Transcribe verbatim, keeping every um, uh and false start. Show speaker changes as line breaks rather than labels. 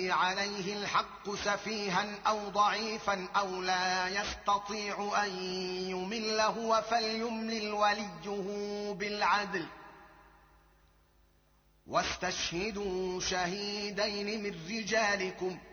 يدعي عليه الحق سفيها أو ضعيفا أو لا يستطيع أن يمل هو فليملل وليه بالعدل واستشهدوا شهيدين من رجالكم